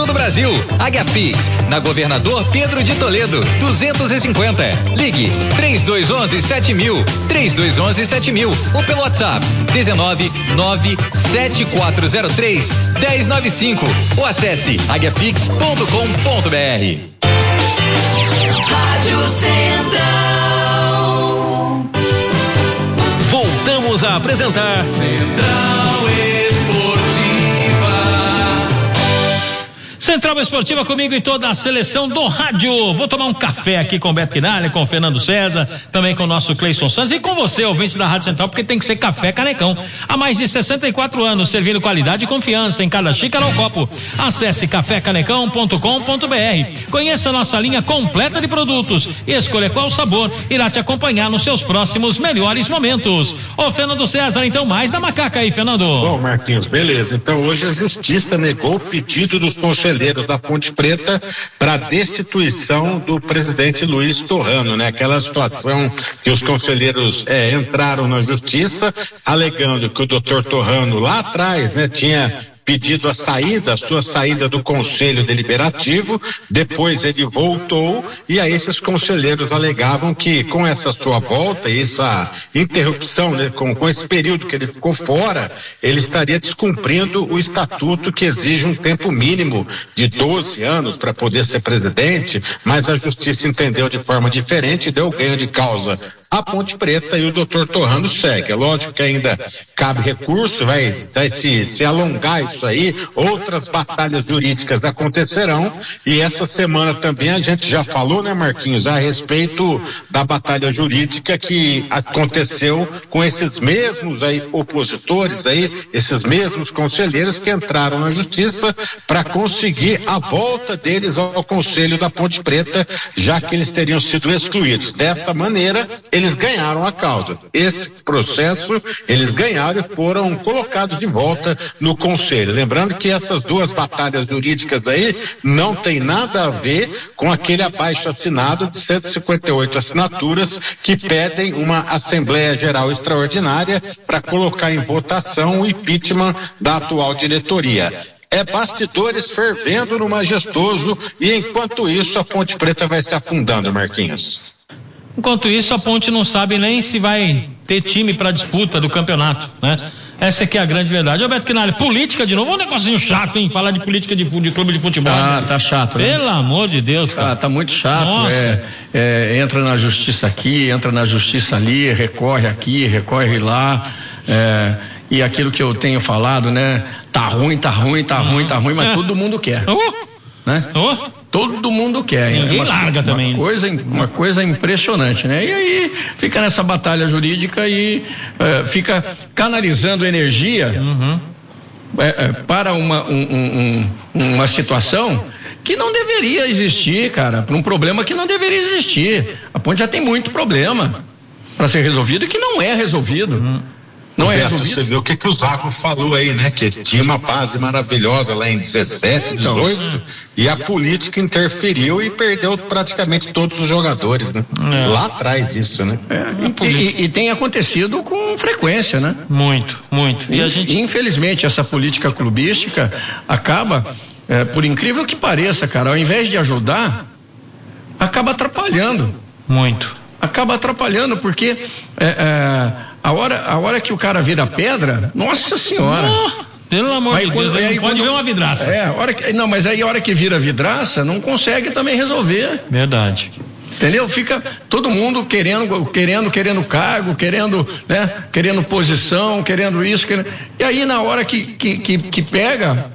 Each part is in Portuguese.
do Brasil. Águia-Pix, na Governador Pedro de Toledo, 250. Ligue 3211-7000, 3211-7000 ou pelo WhatsApp 1997403-1095 ou acesse aguiapix.com.br. Rádio Central. Voltamos a apresentar Central Esportiva. Central Esportiva comigo e toda a seleção do rádio. Vou tomar um café aqui com o Beto Quinalha, com o Fernando César, também com o nosso Cleison Santos e com você, ouvinte da Rádio Central, porque tem que ser café Canecão. Há mais de 64 anos, servindo qualidade e confiança em cada xícara ou copo. Acesse cafécanecão.com.br. Conheça nossa linha completa de produtos e escolha qual sabor irá te acompanhar nos seus próximos melhores momentos. Ô Fernando César, então mais da macaca aí, Fernando. Bom, Marquinhos, beleza. Então hoje a Justiça negou o pedido dos conselheiros da Ponte Preta para destituição do presidente Luiz Torrano, né? Aquela situação que os conselheiros entraram na Justiça alegando que o doutor Torrano lá atrás, né, tinha pedido a sua saída do Conselho Deliberativo, depois ele voltou e aí esses conselheiros alegavam que com essa sua volta e essa interrupção, né, com esse período que ele ficou fora, ele estaria descumprindo o estatuto que exige um tempo mínimo de 12 anos para poder ser presidente, mas a Justiça entendeu de forma diferente e deu ganho de causa à Ponte Preta e o doutor Torrano segue. É lógico que ainda cabe recurso, vai se alongar isso aí, outras batalhas jurídicas acontecerão e essa semana também a gente já falou, né, Marquinhos, a respeito da batalha jurídica que aconteceu com esses mesmos aí opositores aí, esses mesmos conselheiros que entraram na Justiça para conseguir a volta deles ao Conselho da Ponte Preta, já que eles teriam sido excluídos. Desta maneira, eles ganharam a causa. Esse processo, eles ganharam e foram colocados de volta no Conselho. Lembrando que essas duas batalhas jurídicas aí não tem nada a ver com aquele abaixo-assinado de 158 assinaturas que pedem uma Assembleia Geral Extraordinária para colocar em votação o impeachment da atual diretoria. É bastidores fervendo no Majestoso e enquanto isso a Ponte Preta vai se afundando, Marquinhos. Enquanto isso, a Ponte não sabe nem se vai ter time para disputa do campeonato, né? Essa aqui é a grande verdade. Ô Beto Quinalha, política de novo, um negocinho chato, hein? Falar de política de clube de futebol. Ah, tá chato, né? Pelo amor de Deus, cara. Tá muito chato. Nossa. Entra na justiça aqui, entra na justiça ali, recorre aqui, recorre lá. E aquilo que eu tenho falado, né? Tá ruim, mas todo mundo quer. Né? Todo mundo quer. Ninguém larga também. Uma coisa impressionante, né? E aí fica nessa batalha jurídica e fica canalizando energia para uma situação que não deveria existir, cara, para um problema que não deveria existir. A Ponte já tem muito problema para ser resolvido e que não é resolvido. Não é resolvido. Você viu o que o Zago falou aí, né? Que tinha uma base maravilhosa lá em 17, 18, e a política interferiu e perdeu praticamente todos os jogadores, né? Lá atrás isso, né? E tem acontecido com frequência, né? Muito. E infelizmente essa política clubística acaba, por incrível que pareça, cara, ao invés de ajudar, acaba atrapalhando. Acaba atrapalhando porque a hora que o cara vira pedra, nossa senhora. Pelo amor de Deus, aí pode ver uma vidraça. Mas aí a hora que vira vidraça, não consegue também resolver. Verdade. Entendeu? Fica todo mundo querendo cargo, querendo posição, querendo isso, e aí na hora que pega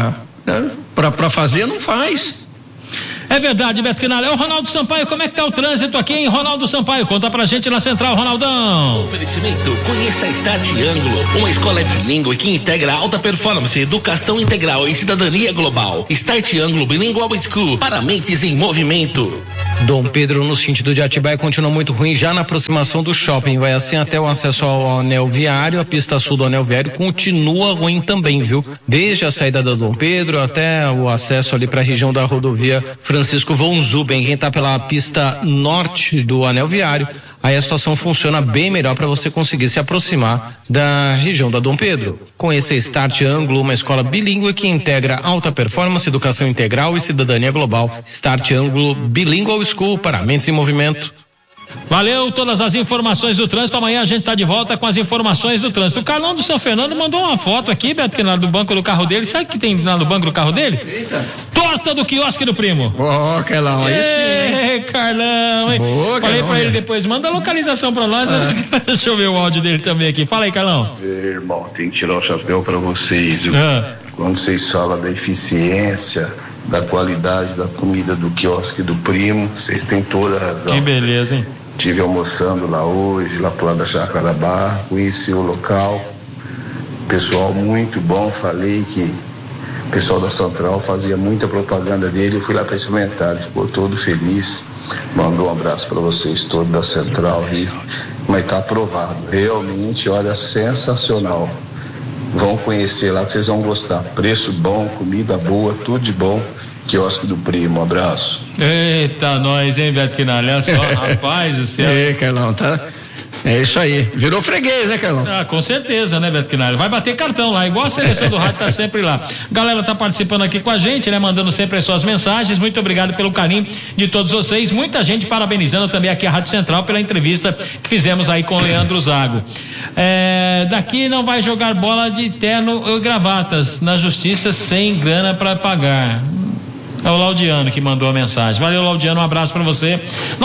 para fazer, não faz. É verdade, Beto Quinalha. O Ronaldo Sampaio, como é que tá o trânsito aqui, hein? Ronaldo Sampaio, conta pra gente na Central, Ronaldão. Oferecimento, conheça a Start Ângulo, uma escola bilíngue que integra alta performance, educação integral e cidadania global. Start Ângulo Bilingual School, para mentes em movimento. Dom Pedro, no sentido de Atibaia, continua muito ruim já na aproximação do shopping. Vai assim até o acesso ao anel viário. A pista sul do anel viário continua ruim também, viu? Desde a saída da Dom Pedro até o acesso ali para a região da rodovia Francisco von Zuben. Quem está pela pista norte do anel viário, aí a situação funciona bem melhor para você conseguir se aproximar da região da Dom Pedro. Conheça Start Ângulo, uma escola bilíngue que integra alta performance, educação integral e cidadania global. Start Ângulo Bilingual School para mentes em movimento. Valeu, todas as informações do trânsito. Amanhã a gente tá de volta com as informações do trânsito. O Carlão do São Fernando mandou uma foto aqui, Beto, que do banco do carro dele. Sabe o que tem lá no banco do carro dele? Eita. Torta do quiosque do primo. Carlão, aí sim. Carlão, hein? Boa, falei pra ele depois, manda a localização pra nós. Deixa eu ver o áudio dele também aqui. Fala aí, Carlão. Irmão, tem que tirar o chapéu pra vocês, viu? Quando vocês falam da eficiência, da qualidade da comida do quiosque do primo, vocês têm toda a razão. Que beleza, hein? Estive almoçando lá hoje, lá pro lado da Chácara da Barra, conheci o local, pessoal muito bom, falei que o pessoal da Central fazia muita propaganda dele, eu fui lá para experimentar, ele ficou todo feliz, mandou um abraço para vocês todos da Central aí, mas tá aprovado, realmente, olha, sensacional. Vão conhecer lá que vocês vão gostar, preço bom, comida boa, tudo de bom. Quiosque do primo, um abraço. Eita, nós, hein, Beto Quinalha? Olha só, rapaz do céu. Carlão, tá? É isso aí. Virou freguês, né, Carlão? Com certeza, né, Beto Quinalha? Vai bater cartão lá, igual a seleção do rádio tá sempre lá. Galera tá participando aqui com a gente, né? Mandando sempre as suas mensagens. Muito obrigado pelo carinho de todos vocês. Muita gente parabenizando também aqui a Rádio Central pela entrevista que fizemos aí com o Leandro Zago. Daqui não vai jogar bola de terno ou gravatas na justiça sem grana para pagar. É o Laudiano que mandou a mensagem. Valeu, Laudiano, um abraço pra você.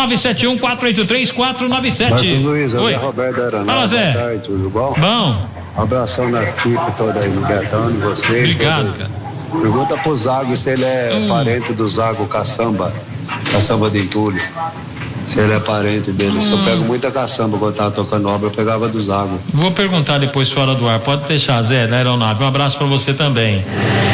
971-483-497. Marcos Luiz, Oi. Roberto Aranal. Fala, Zé. Boa tarde, tudo bom? Bom. Um abração na equipe toda aí no Betão, você. Obrigado, cara. Pergunta pro Zago se ele é parente do Zago Caçamba de Entulho. Se ele é parente deles, que eu pego muita caçamba quando tava tocando obra, eu pegava do Zago. Vou perguntar depois fora do ar. Pode deixar, Zé, da aeronave. Um abraço pra você também.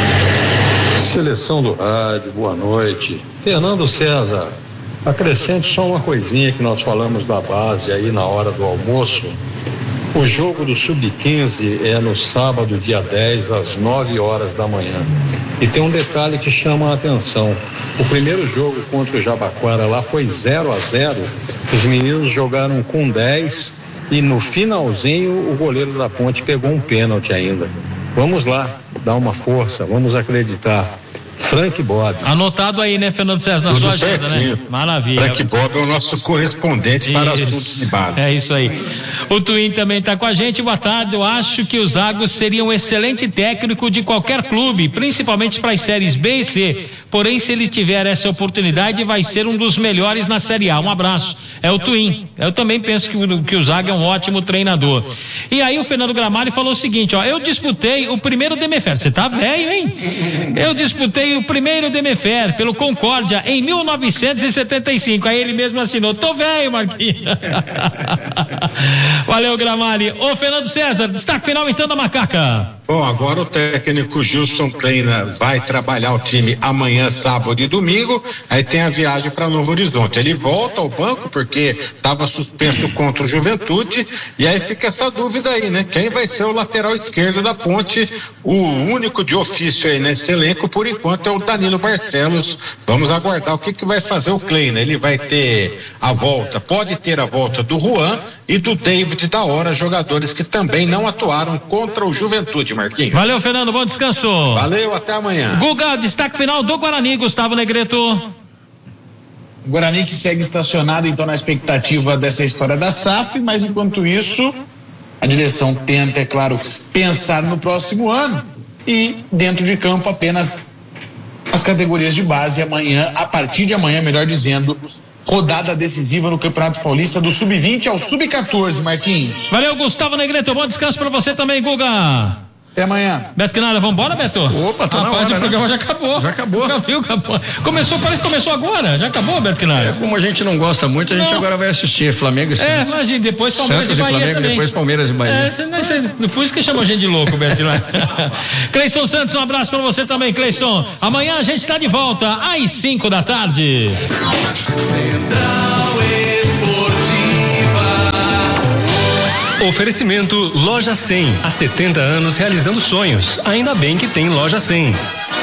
Seleção do rádio, boa noite. Fernando César, acrescente só uma coisinha que nós falamos da base aí na hora do almoço. O jogo do Sub-15 é no sábado, dia 10, às 9 horas da manhã. E tem um detalhe que chama a atenção. O primeiro jogo contra o Jabaquara lá foi 0-0. Os meninos jogaram com 10 e no finalzinho o goleiro da Ponte pegou um pênalti ainda. Vamos lá, dar uma força, vamos acreditar. Frank Bob. Anotado aí, né, Fernando César, na Tudo sua agenda, certinho. né? Maravilha. Frank Bob é o nosso correspondente para assuntos de base. É isso aí. O Twin também está com a gente. Boa tarde. Eu acho que o Zago seria um excelente técnico de qualquer clube, principalmente para as séries B e C. Porém, se ele tiver essa oportunidade, vai ser um dos melhores na Série A. Um abraço. É o Twin. Eu também penso que o Zago é um ótimo treinador. E aí o Fernando Gramalho falou o seguinte, ó, eu disputei o primeiro Demefer. Você tá velho, hein? Eu disputei o primeiro Demefer pelo Concórdia em 1975. Aí ele mesmo assinou. Tô velho, Marquinhos. Valeu, Gramalho. Ô, Fernando César, destaque final então da Macaca. Bom, agora o técnico Gilson Kleina vai trabalhar o time amanhã, sábado e domingo, aí tem a viagem para Novo Horizonte. Ele volta ao banco porque estava suspenso contra o Juventude e aí fica essa dúvida aí, né? Quem vai ser o lateral esquerdo da Ponte? O único de ofício aí nesse elenco, por enquanto, é o Danilo Barcelos. Vamos aguardar o que vai fazer o Kleina. Ele vai ter a volta, pode ter a volta do Juan e do David da Hora, jogadores que também não atuaram contra o Juventude, Marquinhos. Valeu, Fernando, bom descanso. Valeu, até amanhã. Guga, destaque final do Guarani, Gustavo Negreto. O Guarani que segue estacionado então na expectativa dessa história da SAF, mas enquanto isso a direção tenta, é claro, pensar no próximo ano e dentro de campo apenas as categorias de base amanhã, a partir de amanhã, melhor dizendo, rodada decisiva no Campeonato Paulista do Sub-20 ao Sub-14, Marquinhos. Valeu, Gustavo Negreto, bom descanso pra você também, Guga. Até amanhã. Beto Quinalha, vambora, Beto? Opa, tá na hora, o programa já acabou. Já acabou. Acabou. Parece que começou agora. Já acabou, Beto Quinalha? Como a gente não gosta muito, a gente agora vai assistir Flamengo e Santos. Imagina, depois Palmeiras Santos e Bahia Flamengo, também. depois Palmeiras e Bahia. Não foi isso que chamou a gente de louco, Beto Quinalha. Cleison Santos, um abraço pra você também, Cleison. Amanhã a gente tá de volta às 5 da tarde. Central Esportiva. Oferecimento Loja 100. Há 70 anos realizando sonhos. Ainda bem que tem Loja 100.